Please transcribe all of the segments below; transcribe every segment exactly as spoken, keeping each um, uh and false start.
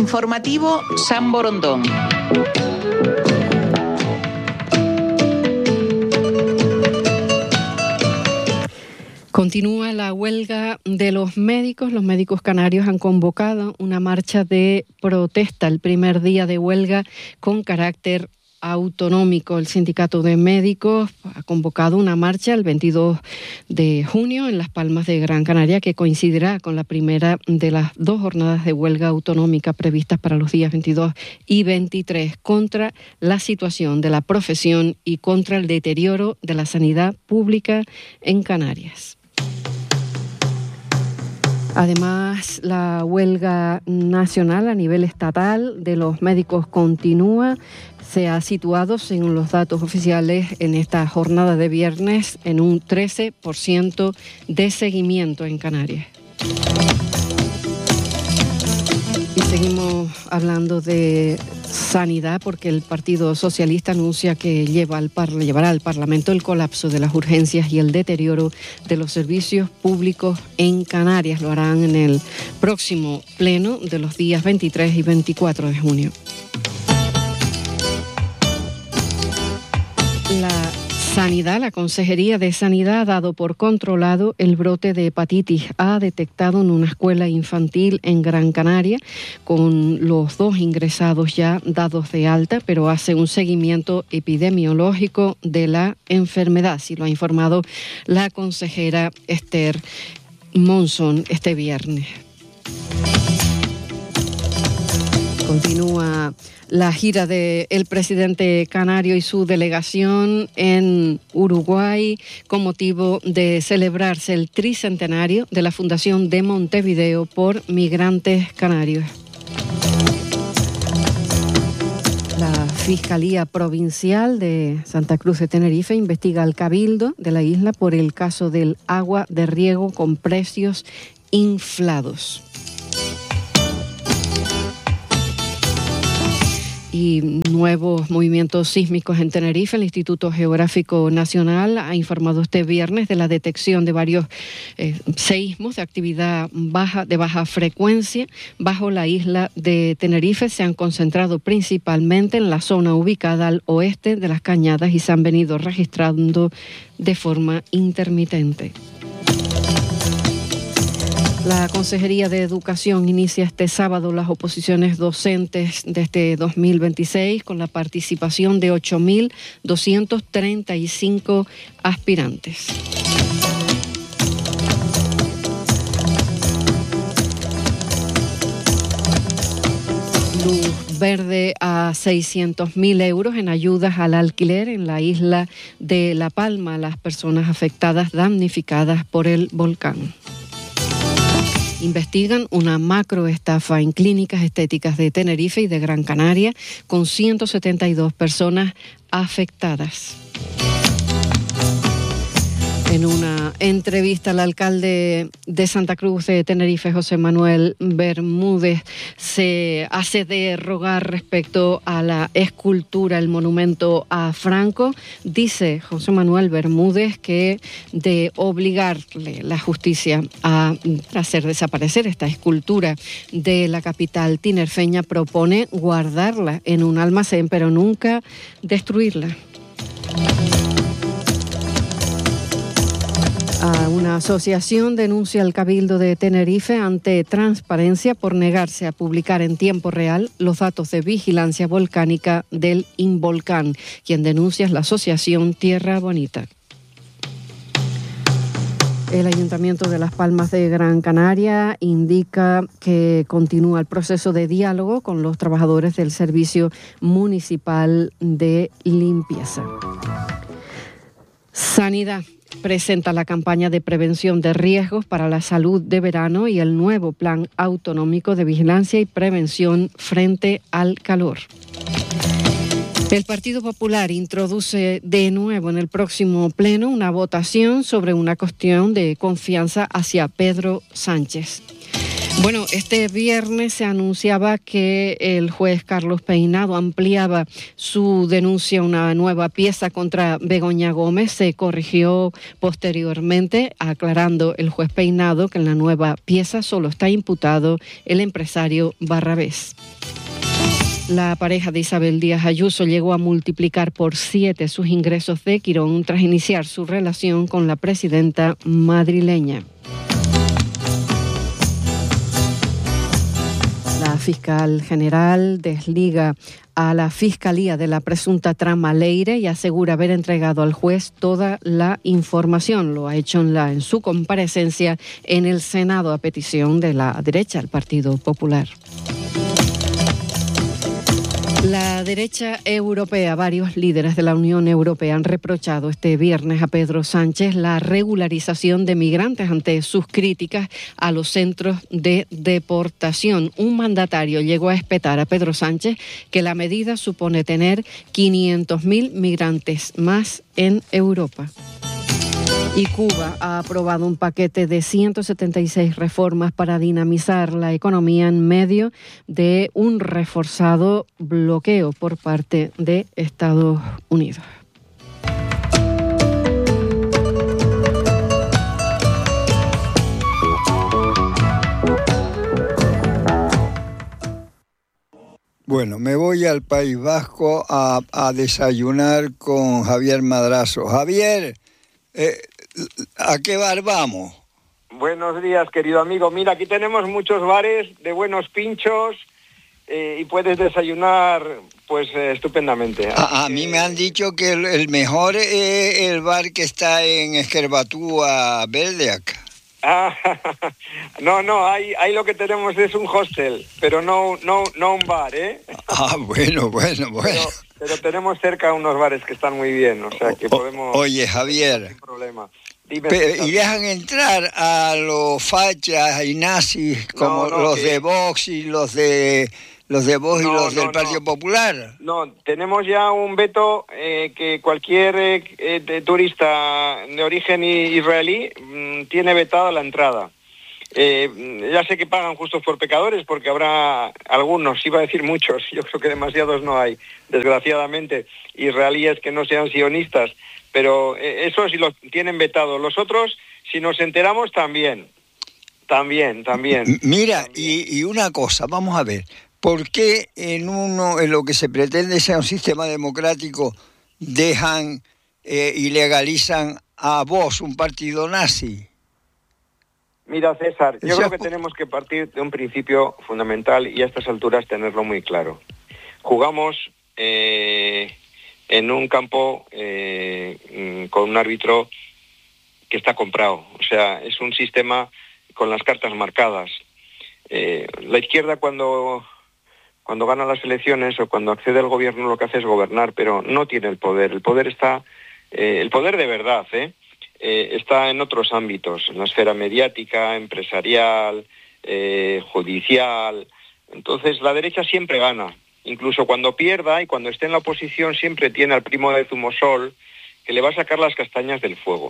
Informativo San Borondón. Continúa la huelga de los médicos. Los médicos canarios han convocado una marcha de protesta, el primer día de huelga con carácter autonómico. El sindicato de médicos ha convocado una marcha el veintidós de junio en Las Palmas de Gran Canaria, que coincidirá con la primera de las dos jornadas de huelga autonómica previstas para los días veintidós y veintitrés, contra la situación de la profesión y contra el deterioro de la sanidad pública en Canarias. Además, la huelga nacional a nivel estatal de los médicos continúa. Se ha situado, según los datos oficiales, en esta jornada de viernes en un trece por ciento de seguimiento en Canarias. Y seguimos hablando de sanidad, porque el Partido Socialista anuncia que lleva al par- llevará al Parlamento el colapso de las urgencias y el deterioro de los servicios públicos en Canarias. Lo harán en el próximo pleno de los días veintitrés y veinticuatro de junio. La Sanidad, la Consejería de Sanidad ha dado por controlado el brote de hepatitis A detectado en una escuela infantil en Gran Canaria, con los dos ingresados ya dados de alta, pero hace un seguimiento epidemiológico de la enfermedad, así lo ha informado la consejera Esther Monzón este viernes. Continúa la gira del presidente canario y su delegación en Uruguay con motivo de celebrarse el tricentenario de la Fundación de Montevideo por Migrantes Canarios. La Fiscalía Provincial de Santa Cruz de Tenerife investiga al Cabildo de la isla por el caso del agua de riego con precios inflados. Y nuevos movimientos sísmicos en Tenerife. El Instituto Geográfico Nacional ha informado este viernes de la detección de varios eh, seísmos de actividad baja, de baja frecuencia bajo la isla de Tenerife. Se han concentrado principalmente en la zona ubicada al oeste de las Cañadas y se han venido registrando de forma intermitente. La Consejería de Educación inicia este sábado las oposiciones docentes de este dos mil veintiséis con la participación de ocho mil doscientos treinta y cinco aspirantes. Luz verde a seiscientos mil euros en ayudas al alquiler en la isla de La Palma a las personas afectadas, damnificadas por el volcán. Investigan una macroestafa en clínicas estéticas de Tenerife y de Gran Canaria con ciento setenta y dos personas afectadas. En una entrevista, el alcalde de Santa Cruz de Tenerife, José Manuel Bermúdez, se hace de rogar respecto a la escultura, el monumento a Franco. Dice José Manuel Bermúdez que de obligarle la justicia a hacer desaparecer esta escultura de la capital tinerfeña, propone guardarla en un almacén, pero nunca destruirla. Una asociación denuncia al Cabildo de Tenerife ante Transparencia por negarse a publicar en tiempo real los datos de vigilancia volcánica del Involcán. Quien denuncia es la asociación Tierra Bonita. El Ayuntamiento de Las Palmas de Gran Canaria indica que continúa el proceso de diálogo con los trabajadores del Servicio Municipal de Limpieza. Sanidad presenta la campaña de prevención de riesgos para la salud de verano y el nuevo plan autonómico de vigilancia y prevención frente al calor. El Partido Popular introduce de nuevo en el próximo pleno una votación sobre una cuestión de confianza hacia Pedro Sánchez. Bueno, este viernes se anunciaba que el juez Carlos Peinado ampliaba su denuncia a una nueva pieza contra Begoña Gómez. Se corrigió posteriormente, aclarando el juez Peinado que en la nueva pieza solo está imputado el empresario Barrabés. La pareja de Isabel Díaz Ayuso llegó a multiplicar por siete sus ingresos de Quirón tras iniciar su relación con la presidenta madrileña. La fiscal general desliga a la Fiscalía de la presunta trama Leire y asegura haber entregado al juez toda la información. Lo ha hecho en, la, en su comparecencia en el Senado a petición de la derecha, el Partido Popular. La derecha europea, varios líderes de la Unión Europea han reprochado este viernes a Pedro Sánchez la regularización de migrantes ante sus críticas a los centros de deportación. Un mandatario llegó a espetar a Pedro Sánchez que la medida supone tener quinientos mil migrantes más en Europa. Y Cuba ha aprobado un paquete de ciento setenta y seis reformas para dinamizar la economía en medio de un reforzado bloqueo por parte de Estados Unidos. Bueno, me voy al País Vasco a, a desayunar con Javier Madrazo. Javier, eh, ¿a qué bar vamos? Buenos días, querido amigo. Mira, aquí tenemos muchos bares de buenos pinchos eh, y puedes desayunar pues eh, estupendamente. A, a mí me han dicho que el, el mejor es el bar que está en Esquerbatúa, Beldeac. Ah, no, no, ahí, ahí lo que tenemos es un hostel, pero no, no, no un bar, ¿eh? Ah, bueno, bueno, bueno. Pero, pero tenemos cerca unos bares que están muy bien, o sea que podemos... Oye, Javier, sin problema. Dime, pero, ¿y dejan entrar a los fachas y nazis como no, no, los que... de Vox y los de los de Vox no, y los no, del Partido no. Popular? No, tenemos ya un veto eh, que cualquier eh, de turista de origen israelí mmm, tiene vetada la entrada. Eh, ya sé que pagan justos por pecadores porque habrá algunos, iba a decir muchos, yo creo que demasiados no hay, desgraciadamente, israelíes que no sean sionistas, pero eh, eso sí lo tienen vetado. Los otros, si nos enteramos, también, también, también. Mira, también. Y, y una cosa, vamos a ver, ¿por qué en uno, en lo que se pretende ser un sistema democrático, dejan eh, y legalizan a Vox, un partido nazi? Mira, César, yo creo que tenemos que partir de un principio fundamental y a estas alturas tenerlo muy claro. Jugamos eh, en un campo eh, con un árbitro que está comprado. O sea, es un sistema con las cartas marcadas. Eh, la izquierda cuando, cuando gana las elecciones o cuando accede al gobierno lo que hace es gobernar, pero no tiene el poder. El poder está, eh, el poder de verdad, ¿eh? Eh, está en otros ámbitos, en la esfera mediática, empresarial, eh, judicial. Entonces la derecha siempre gana, incluso cuando pierda y cuando esté en la oposición siempre tiene al primo de Zumosol que le va a sacar las castañas del fuego.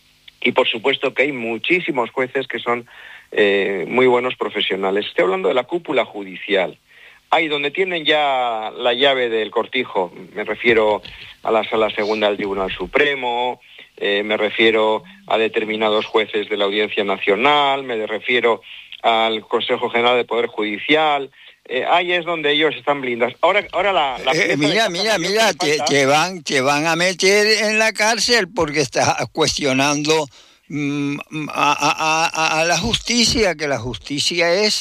Y por supuesto que hay muchísimos jueces que son eh, muy buenos profesionales. Estoy hablando de la cúpula judicial. Ahí donde tienen ya la llave del cortijo, me refiero a la Sala Segunda del Tribunal Supremo, eh, me refiero a determinados jueces de la Audiencia Nacional, me refiero al Consejo General del Poder Judicial, eh, ahí es donde ellos están blindados. Ahora, ahora la... la eh, mira, mira, mira, te, te, van, te van a meter en la cárcel porque estás cuestionando mm, a, a, a, a la justicia, que la justicia es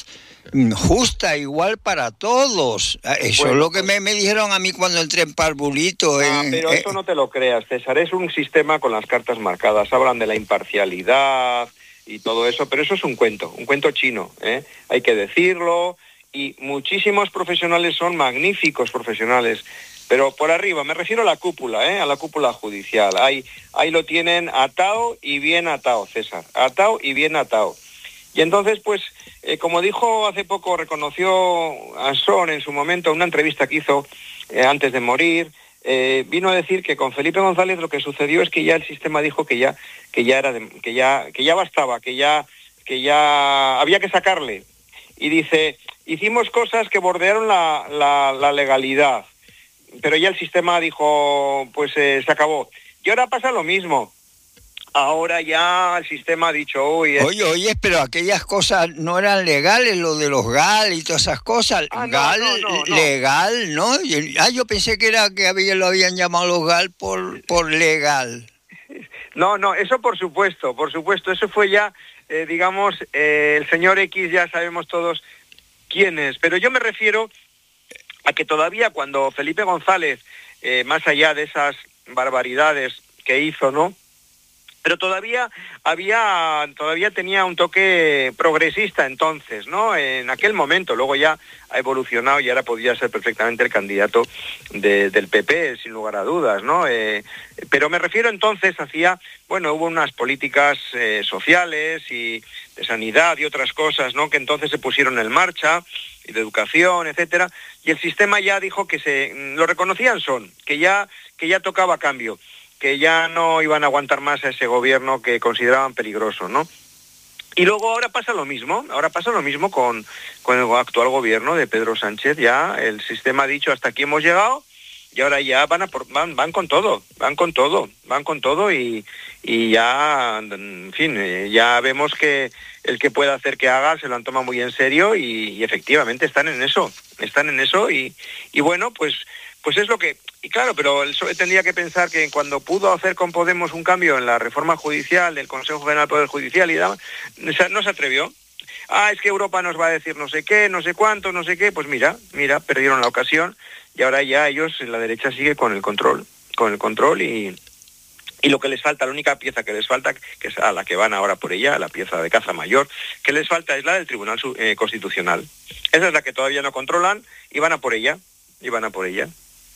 justa, igual para todos. Eso bueno, es lo que me, me dijeron a mí cuando entré en Parvulito. Ah, en, pero eh, eso no te lo creas, César. Es un sistema con las cartas marcadas. Hablan de la imparcialidad y todo eso, pero eso es un cuento, un cuento chino, ¿eh? Hay que decirlo. Y muchísimos profesionales son magníficos profesionales. Pero por arriba, me refiero a la cúpula, ¿eh? A la cúpula judicial. Ahí, ahí lo tienen atado y bien atado, César. Atado y bien atado. Y entonces, pues, eh, como dijo hace poco, reconoció Asón en su momento, en una entrevista que hizo eh, antes de morir, eh, vino a decir que con Felipe González lo que sucedió es que ya el sistema dijo que ya, que ya era, de, que ya, que ya bastaba, que ya, que ya había que sacarle. Y dice, hicimos cosas que bordearon la, la, la legalidad, pero ya el sistema dijo, pues eh, se acabó. Y ahora pasa lo mismo. ahora ya el sistema ha dicho, uy... Oye, oye, pero aquellas cosas no eran legales, lo de los G A L y todas esas cosas. Ah, no, G A L, no, no, no. legal, ¿no? Y- Ah, yo pensé que era que había, lo habían llamado los G A L por, por legal. No, no, eso por supuesto, por supuesto, eso fue ya, eh, digamos, eh, el señor X ya sabemos todos quién es, pero yo me refiero a que todavía cuando Felipe González, eh, más allá de esas barbaridades que hizo, ¿no?, pero todavía había, todavía tenía un toque progresista entonces, ¿no?, en aquel momento. Luego ya ha evolucionado y ahora podía ser perfectamente el candidato de, del P P, sin lugar a dudas, ¿no? Eh, pero me refiero entonces hacia, bueno, hubo unas políticas eh, sociales y de sanidad y otras cosas, ¿no?, que entonces se pusieron en marcha, y de educación, etcétera, y el sistema ya dijo que se, lo reconocían son, que ya, que ya tocaba cambio, que ya no iban a aguantar más a ese gobierno que consideraban peligroso, ¿no? Y luego ahora pasa lo mismo, ahora pasa lo mismo con, con el actual gobierno de Pedro Sánchez. Ya el sistema ha dicho hasta aquí hemos llegado y ahora ya van a por, van, van con todo, van con todo, van con todo y, y ya, en fin, eh, ya vemos que el que pueda hacer que haga se lo han tomado muy en serio y, y efectivamente están en eso, están en eso y, y bueno, pues pues es lo que... Y claro, pero el P S O E tendría que pensar que cuando pudo hacer con Podemos un cambio en la reforma judicial del Consejo General del Poder Judicial y daba, no se atrevió. Ah, es que Europa nos va a decir no sé qué, no sé cuánto, no sé qué. Pues mira, mira, perdieron la ocasión y ahora ya ellos, la derecha sigue con el control, con el control y... Y lo que les falta, la única pieza que les falta, que es a la que van ahora por ella, la pieza de caza mayor, que les falta es la del Tribunal eh, Constitucional. Esa es la que todavía no controlan y van a por ella, y van a por ella.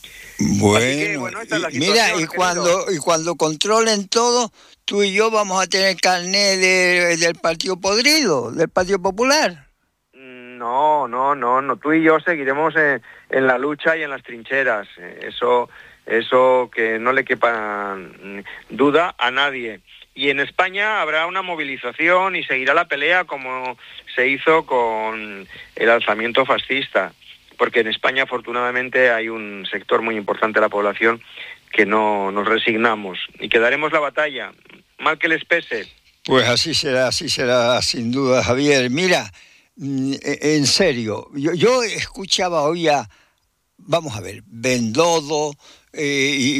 Bueno, que, bueno, esta es la y, mira, y querido. cuando, y cuando controlen todo, tú y yo vamos a tener carné de, del Partido Podrido, del Partido Popular. No, no, no, no. Tú y yo seguiremos en, en la lucha y en las trincheras. Eso, eso que no le quepa duda a nadie. Y en España habrá una movilización y seguirá la pelea como se hizo con el alzamiento fascista. Porque en España afortunadamente hay un sector muy importante de la población que no nos resignamos y que daremos la batalla, mal que les pese. Pues así será, así será sin duda, Javier. Mira, en serio, yo, yo escuchaba, oía, vamos a ver, Bendodo eh, y